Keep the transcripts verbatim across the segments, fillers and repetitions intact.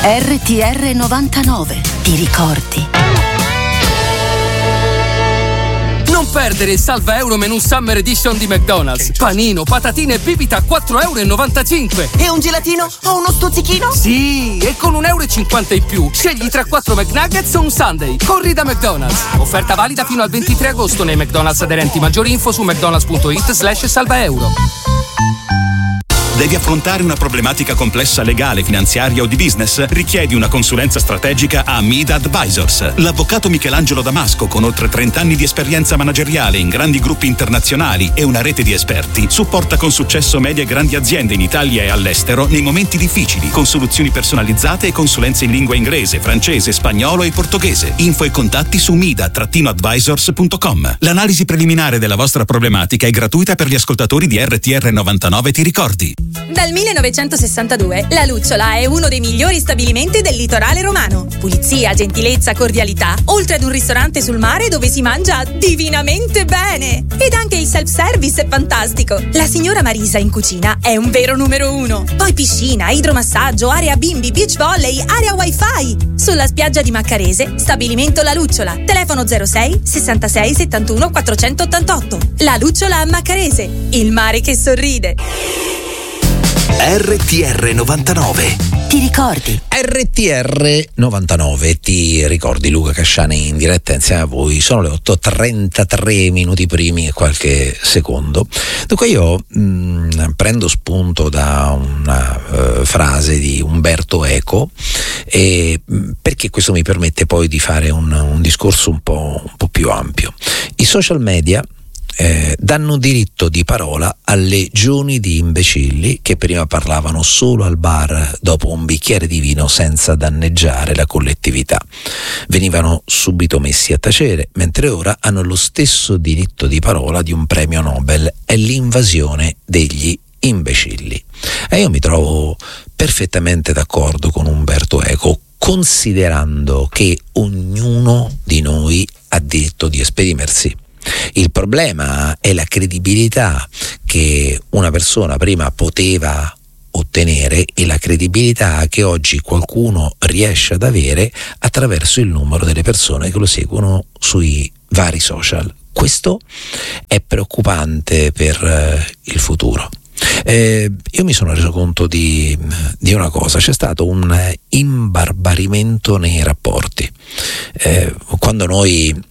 R T R novantanove, ti ricordi? Non perdere il salva euro menù Summer Edition di McDonald's. Panino, patatine e bibita a quattro virgola novantacinque euro. E un gelatino o uno stuzzichino? Sì, e con un euro e cinquanta in più scegli tra quattro McNuggets o un Sunday. Corri da McDonald's. Offerta valida fino al ventitré agosto nei McDonald's aderenti. Maggiori info su mcdonalds.it slash salva euro. Devi affrontare una problematica complessa legale, finanziaria o di business? Richiedi una consulenza strategica a Mida Advisors. L'avvocato Michelangelo Damasco, con oltre trenta anni di esperienza manageriale in grandi gruppi internazionali e una rete di esperti, supporta con successo medie e grandi aziende in Italia e all'estero nei momenti difficili, con soluzioni personalizzate e consulenze in lingua inglese, francese, spagnolo e portoghese. Info e contatti su mida advisors punto com. L'analisi preliminare della vostra problematica è gratuita per gli ascoltatori di R T R novantanove, ti ricordi? Dal millenovecentosessantadue La Lucciola è uno dei migliori stabilimenti del litorale romano. Pulizia, gentilezza, cordialità, oltre ad un ristorante sul mare dove si mangia divinamente bene. Ed anche il self-service è fantastico. La signora Marisa in cucina è un vero numero uno. Poi piscina, idromassaggio, area bimbi, beach volley, area wifi. Sulla spiaggia di Maccarese, stabilimento La Lucciola. Telefono zero sei sessantasei settantuno quattrocentottantotto. La Lucciola a Maccarese, il mare che sorride. R T R novantanove, ti ricordi? R T R novantanove, ti ricordi? Luca Casciani in diretta insieme a voi. Sono le otto e trentatré minuti primi e qualche secondo. Dunque io mh, prendo spunto da una uh, frase di Umberto Eco, e, mh, perché questo mi permette poi di fare un, un discorso un po', un po' più ampio. I social media Eh, danno diritto di parola a legioni di imbecilli che prima parlavano solo al bar dopo un bicchiere di vino senza danneggiare la collettività. Venivano subito messi a tacere, mentre ora hanno lo stesso diritto di parola di un premio Nobel. È l'invasione degli imbecilli. E io mi trovo perfettamente d'accordo con Umberto Eco, considerando che ognuno di noi ha diritto di esprimersi. Il problema è la credibilità che una persona prima poteva ottenere e la credibilità che oggi qualcuno riesce ad avere attraverso il numero delle persone che lo seguono sui vari social. Questo è preoccupante per eh, il futuro. Eh, io mi sono reso conto di, di una cosa: c'è stato un imbarbarimento nei rapporti. Eh, quando noi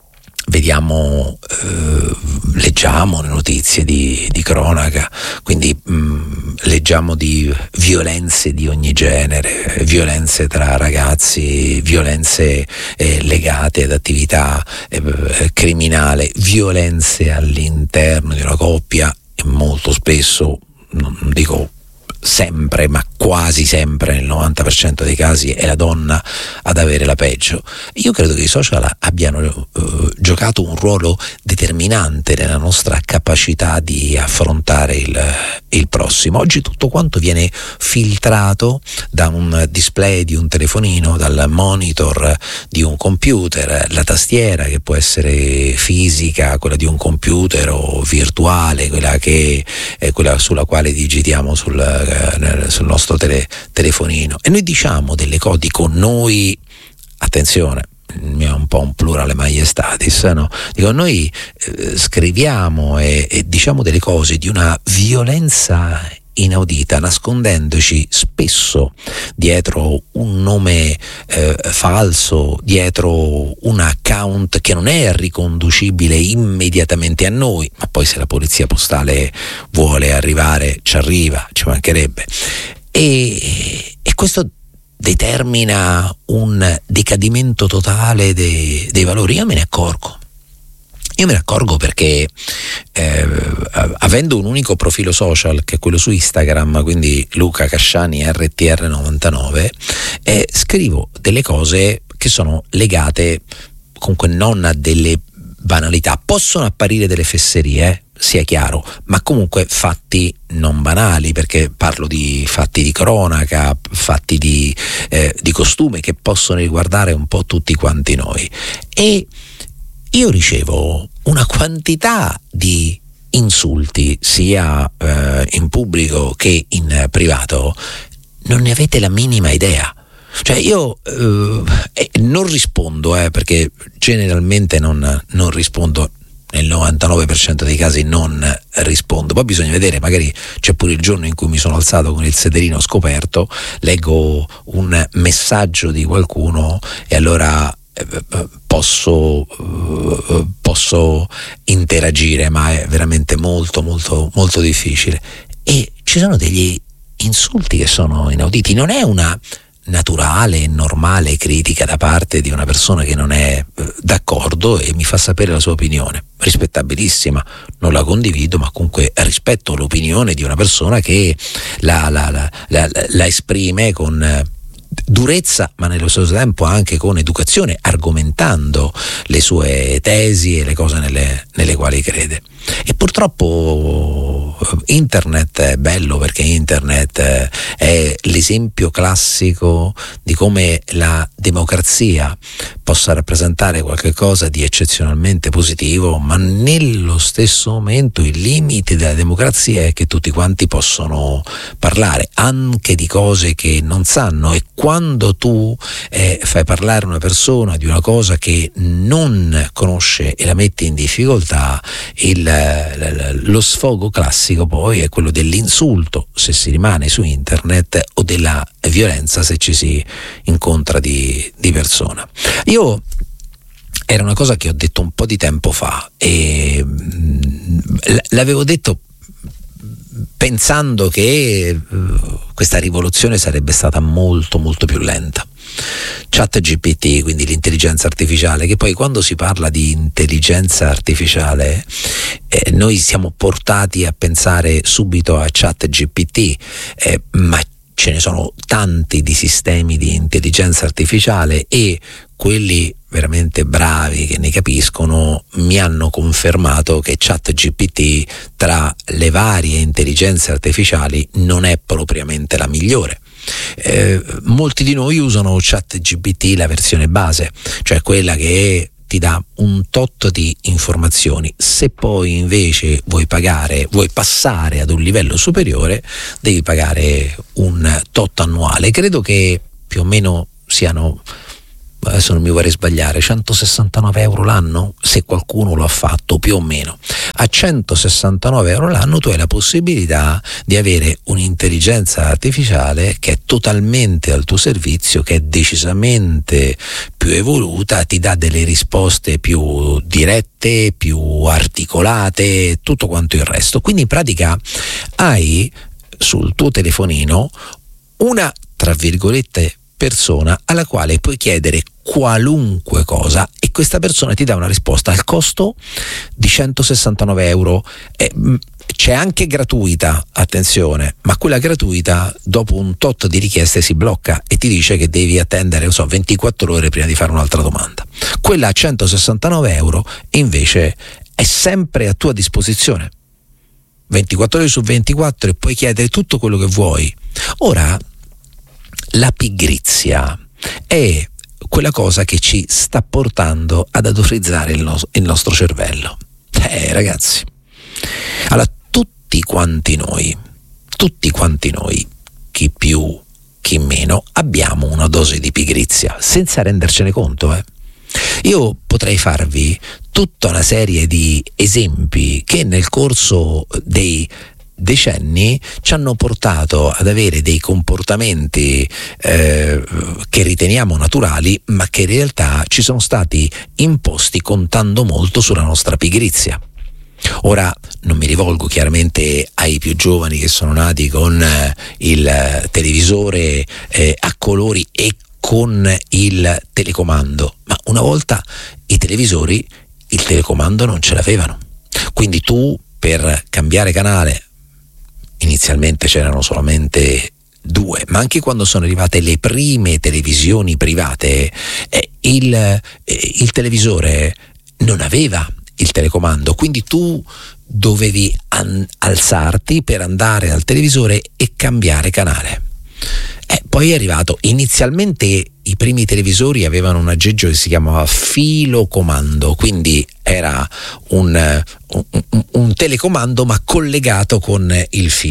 vediamo, eh, leggiamo le notizie di, di cronaca, quindi mh, leggiamo di violenze di ogni genere, violenze tra ragazzi, violenze eh, legate ad attività eh, criminale, violenze all'interno di una coppia, e molto spesso, non dico sempre, ma quasi sempre, nel novanta per cento dei casi è la donna ad avere la peggio. Io credo che i social abbiano uh, giocato un ruolo determinante nella nostra capacità di affrontare il, il prossimo. Oggi tutto quanto viene filtrato da un display di un telefonino, dal monitor di un computer, la tastiera che può essere fisica, quella di un computer, o virtuale, quella che è quella sulla quale digitiamo sul sul nostro tele, telefonino, e noi diciamo delle cose, dico noi, attenzione, il mio è un po' un plurale maiestatis, no? Dico noi eh, scriviamo e, e diciamo delle cose di una violenza inaudita, nascondendoci spesso dietro un nome eh, falso, dietro un account che non è riconducibile immediatamente a noi, ma poi se la polizia postale vuole arrivare ci arriva, ci mancherebbe, e, e questo determina un decadimento totale dei, dei valori. Io me ne accorgo Io me ne accorgo perché eh, avendo un unico profilo social, che è quello su Instagram, quindi Luca Casciani R T R novantanove, eh, scrivo delle cose che sono legate comunque non a delle banalità. Possono apparire delle fesserie, eh, sia chiaro, ma comunque fatti non banali, perché parlo di fatti di cronaca, fatti di, eh, di costume che possono riguardare un po' tutti quanti noi. E io ricevo una quantità di insulti sia eh, in pubblico che in privato, non ne avete la minima idea. Cioè io eh, non rispondo, eh, perché generalmente non, non rispondo. Nel novantanove per cento dei casi non rispondo, poi bisogna vedere, magari c'è pure il giorno in cui mi sono alzato con il sederino scoperto, leggo un messaggio di qualcuno e allora eh, posso, eh, posso interagire, ma è veramente molto molto molto difficile. E ci sono degli insulti che sono inauditi, non è una naturale e normale critica da parte di una persona che non è eh, d'accordo e mi fa sapere la sua opinione, rispettabilissima, non la condivido, ma comunque rispetto l'opinione di una persona che la, la, la, la, la esprime con eh, durezza, ma nello stesso tempo anche con educazione, argomentando le sue tesi e le cose nelle, nelle quali crede. E purtroppo internet è bello, perché internet è l'esempio classico di come la democrazia possa rappresentare qualcosa di eccezionalmente positivo, ma nello stesso momento il limite della democrazia è che tutti quanti possono parlare anche di cose che non sanno, e quando tu eh, fai parlare una persona di una cosa che non conosce e la metti in difficoltà, il lo sfogo classico poi è quello dell'insulto, se si rimane su internet, o della violenza se ci si incontra di, di persona. Io era una cosa che ho detto un po' di tempo fa e l'avevo detto pensando che questa rivoluzione sarebbe stata molto molto più lenta. Chat G P T, quindi l'intelligenza artificiale, che poi quando si parla di intelligenza artificiale eh, noi siamo portati a pensare subito a Chat G P T, eh, ma ce ne sono tanti di sistemi di intelligenza artificiale, e quelli veramente bravi che ne capiscono mi hanno confermato che Chat G P T tra le varie intelligenze artificiali non è propriamente la migliore. Eh, molti di noi usano Chat G P T la versione base, cioè quella che ti dà un tot di informazioni. Se poi invece vuoi pagare, vuoi passare ad un livello superiore, devi pagare un tot annuale. Credo che più o meno siano, adesso non mi vorrei sbagliare, centosessantanove euro l'anno, se qualcuno lo ha fatto, più o meno. A centosessantanove euro l'anno tu hai la possibilità di avere un'intelligenza artificiale che è totalmente al tuo servizio, che è decisamente più evoluta, ti dà delle risposte più dirette, più articolate, tutto quanto il resto. Quindi in pratica hai sul tuo telefonino una, tra virgolette, persona alla quale puoi chiedere qualunque cosa e questa persona ti dà una risposta al costo di centosessantanove euro. Eh, c'è anche gratuita, attenzione, ma quella gratuita dopo un tot di richieste si blocca e ti dice che devi attendere, non so, ventiquattro ore prima di fare un'altra domanda. Quella a centosessantanove euro invece è sempre a tua disposizione, ventiquattro ore su ventiquattro, e puoi chiedere tutto quello che vuoi. Ora, la pigrizia è quella cosa che ci sta portando ad adulterizzare il, no- il nostro cervello. Eh, ragazzi, allora tutti quanti noi, tutti quanti noi, chi più, chi meno, abbiamo una dose di pigrizia, senza rendercene conto, eh. Io potrei farvi tutta una serie di esempi che nel corso dei decenni ci hanno portato ad avere dei comportamenti eh, che riteniamo naturali, ma che in realtà ci sono stati imposti contando molto sulla nostra pigrizia. Ora non mi rivolgo chiaramente ai più giovani che sono nati con eh, il televisore eh, a colori e con il telecomando, ma una volta i televisori il telecomando non ce l'avevano, quindi tu per cambiare canale inizialmente c'erano solamente due, ma anche quando sono arrivate le prime televisioni private eh, il, eh, il televisore non aveva il telecomando, quindi tu dovevi an- alzarti per andare al televisore e cambiare canale. Eh, poi è arrivato, inizialmente i primi televisori avevano un aggeggio che si chiamava filocomando, quindi era un, un, un telecomando ma collegato con il filo.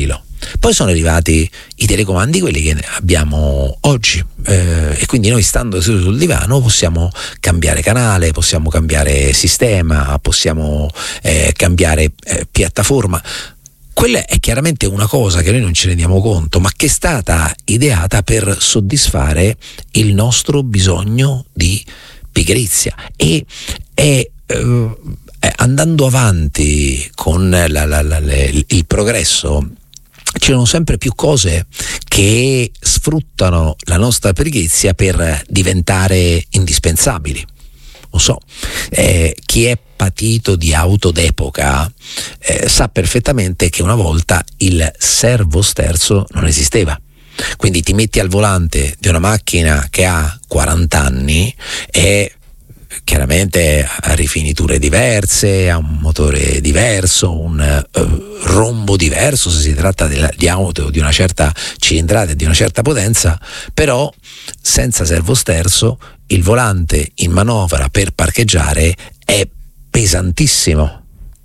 Poi sono arrivati i telecomandi, quelli che abbiamo oggi, eh, e quindi noi, stando seduti sul divano, possiamo cambiare canale, possiamo cambiare sistema, possiamo eh, cambiare eh, piattaforma. Quella è chiaramente una cosa che noi non ci rendiamo conto, ma che è stata ideata per soddisfare il nostro bisogno di pigrizia, e è eh, andando avanti con la, la, la, la, il progresso. Ci sono sempre più cose che sfruttano la nostra pigrizia per diventare indispensabili. Non so, eh, chi è patito di auto d'epoca eh, sa perfettamente che una volta il servosterzo non esisteva. Quindi ti metti al volante di una macchina che ha quaranta anni e chiaramente ha rifiniture diverse, ha un motore diverso, un uh, rombo diverso se si tratta di, di auto di una certa cilindrata e di una certa potenza, però senza servosterzo il volante in manovra per parcheggiare è pesantissimo.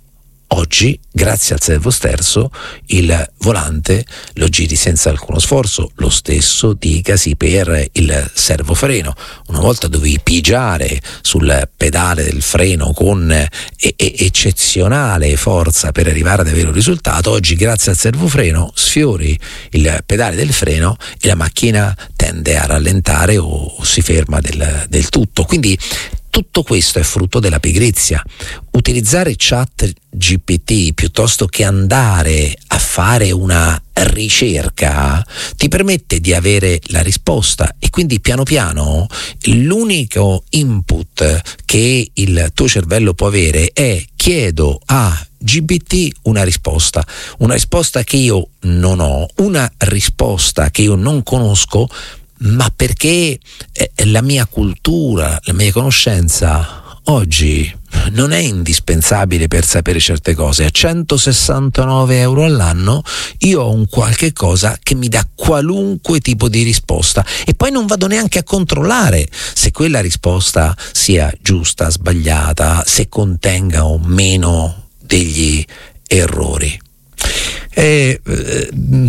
Oggi, grazie al servosterzo, il volante lo giri senza alcuno sforzo. Lo stesso dicasi per il servofreno. Una volta dovevi pigiare sul pedale del freno con e- e- eccezionale forza per arrivare ad avere un risultato. Oggi, grazie al servofreno, sfiori il pedale del freno e la macchina tende a rallentare o, o si ferma del, del tutto. Quindi tutto questo è frutto della pigrizia. Utilizzare Chat G P T piuttosto che andare a fare una ricerca ti permette di avere la risposta, e quindi piano piano l'unico input che il tuo cervello può avere è: chiedo a G P T una risposta, una risposta che io non ho, una risposta che io non conosco, ma perché la mia cultura, la mia conoscenza oggi non è indispensabile per sapere certe cose. A centosessantanove euro all'anno io ho un qualche cosa che mi dà qualunque tipo di risposta, e poi non vado neanche a controllare se quella risposta sia giusta, sbagliata, se contenga o meno degli errori. E, eh,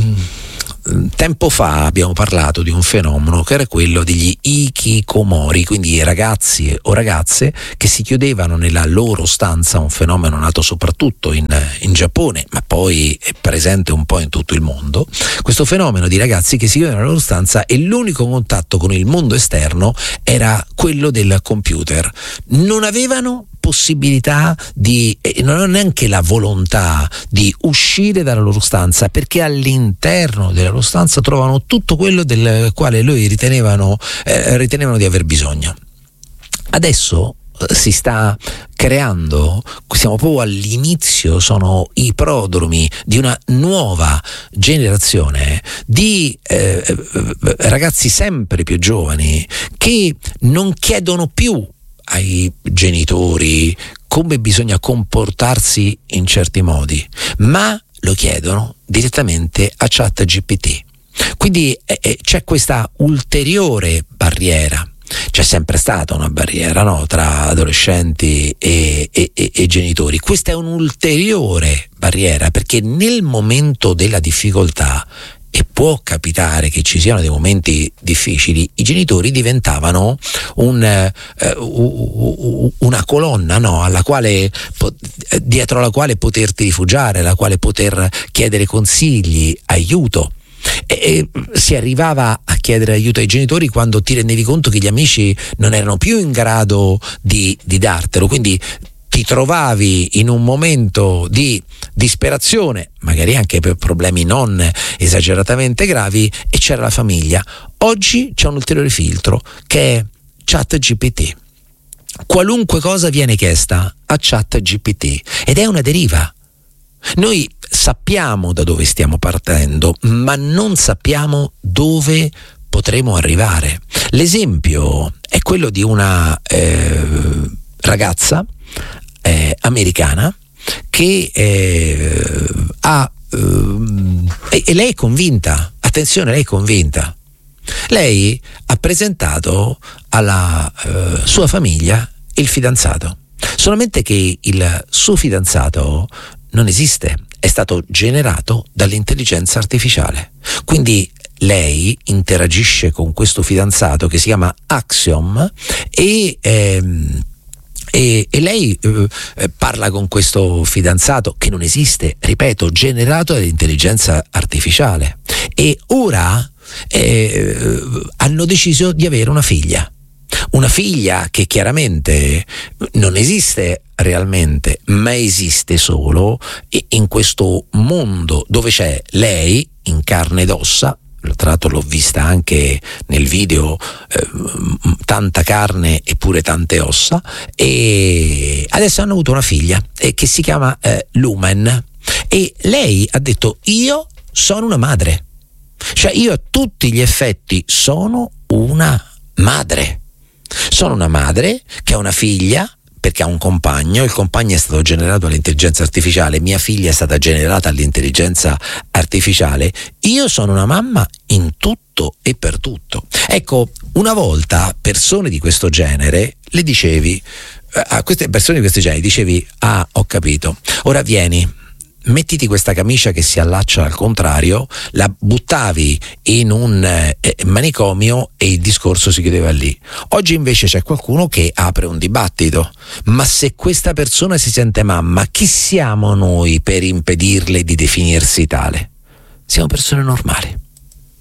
tempo fa abbiamo parlato di un fenomeno che era quello degli hikikomori, quindi ragazzi o ragazze che si chiudevano nella loro stanza, un fenomeno nato soprattutto in, in Giappone, ma poi è presente un po' in tutto il mondo. Questo fenomeno di ragazzi che si chiudevano nella loro stanza e l'unico contatto con il mondo esterno era quello del computer. Non avevano possibilità di, e non hanno neanche la volontà di uscire dalla loro stanza, perché all'interno della loro stanza trovano tutto quello del quale loro ritenevano, eh, ritenevano di aver bisogno. Adesso eh, si sta creando, siamo proprio all'inizio, sono i prodromi di una nuova generazione di eh, ragazzi sempre più giovani che non chiedono più ai genitori come bisogna comportarsi in certi modi, ma lo chiedono direttamente a Chat G P T. Quindi eh, c'è questa ulteriore barriera. C'è sempre stata una barriera, no, tra adolescenti e, e, e, e genitori. Questa è un'ulteriore barriera, perché nel momento della difficoltà, e può capitare che ci siano dei momenti difficili, i genitori diventavano un, eh, una colonna, no, alla quale, dietro alla quale poterti rifugiare, alla quale poter chiedere consigli, aiuto. E, e si arrivava a chiedere aiuto ai genitori quando ti rendevi conto che gli amici non erano più in grado di, di dartelo, quindi ti trovavi in un momento di disperazione, magari anche per problemi non esageratamente gravi, e c'era la famiglia. Oggi c'è un ulteriore filtro che è Chat G P T. Qualunque cosa viene chiesta a Chat G P T, ed è una deriva. Noi sappiamo da dove stiamo partendo, ma non sappiamo dove potremo arrivare. L'esempio è quello di una eh, ragazza eh, americana che eh, ha eh, e lei è convinta, attenzione, lei è convinta. Lei ha presentato alla eh, sua famiglia il fidanzato, solamente che il suo fidanzato non esiste, è stato generato dall'intelligenza artificiale. Quindi lei interagisce con questo fidanzato che si chiama Axiom e ehm, E, e lei eh, parla con questo fidanzato che non esiste, ripeto, generato dall'intelligenza artificiale. E ora eh, hanno deciso di avere una figlia. Una figlia che chiaramente non esiste realmente, ma esiste solo in questo mondo dove c'è lei in carne ed ossa. Tra l'altro l'ho vista anche nel video, eh, tanta carne eppure tante ossa, e adesso hanno avuto una figlia eh, che si chiama eh, Lumen, e lei ha detto: io sono una madre, cioè io a tutti gli effetti sono una madre, sono una madre che ha una figlia perché ha un compagno, il compagno è stato generato dall'intelligenza artificiale, mia figlia è stata generata dall'intelligenza artificiale, io sono una mamma in tutto e per tutto. Ecco, una volta persone di questo genere le dicevi, a queste persone di questo genere dicevi: ah, ho capito, ora vieni, mettiti questa camicia che si allaccia al contrario, la buttavi in un eh, manicomio e il discorso si chiudeva lì. Oggi invece c'è qualcuno che apre un dibattito: ma se questa persona si sente mamma, chi siamo noi per impedirle di definirsi tale? Siamo persone normali.